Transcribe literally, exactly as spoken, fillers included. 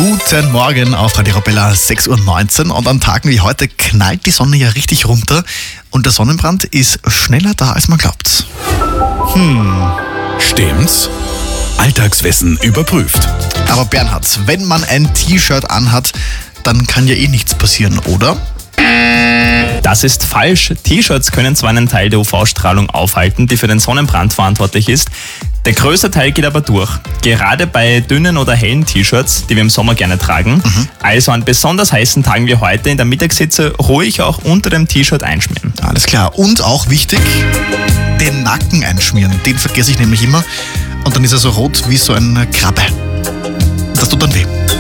Guten Morgen auf Radio Arabella, sechs Uhr neunzehn, und an Tagen wie heute knallt die Sonne ja richtig runter und der Sonnenbrand ist schneller da, als man glaubt. Hm, stimmt's? Alltagswissen überprüft. Aber Bernhard, wenn man ein T-Shirt anhat, dann kann ja eh nichts passieren, oder? Das ist falsch. T-Shirts können zwar einen Teil der U V-Strahlung aufhalten, die für den Sonnenbrand verantwortlich ist. Der größte Teil geht aber durch. Gerade bei dünnen oder hellen T-Shirts, die wir im Sommer gerne tragen. Mhm. Also an besonders heißen Tagen wie heute in der Mittagshitze ruhig auch unter dem T-Shirt einschmieren. Alles klar. Und auch wichtig, den Nacken einschmieren. Den vergesse ich nämlich immer. Und dann ist er so rot wie so eine Krabbe. Das tut dann weh.